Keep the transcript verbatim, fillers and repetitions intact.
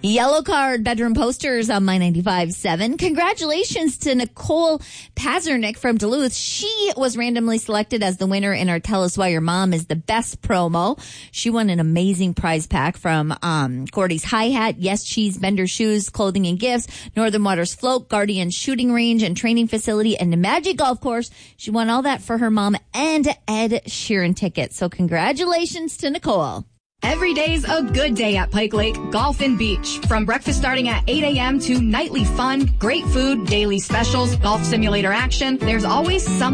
Yellow card bedroom posters on My ninety-five point seven. Congratulations to Nicole Pazernick from Duluth. She was randomly selected as the winner in our Tell Us Why Your Mom is the Best promo. She won an amazing prize pack from um Gordy's Hi-Hat, Yes Cheese, Bender Shoes, Clothing and Gifts, Northern Waters Float, Guardian Shooting Range and Training Facility, and the Magic Golf Course. She won all that for her mom and Ed Sheeran tickets. So congratulations to Nicole. Every day's a good day at Pike Lake Golf and Beach. From breakfast starting at eight a.m. to nightly fun, great food, daily specials, golf simulator action, there's always something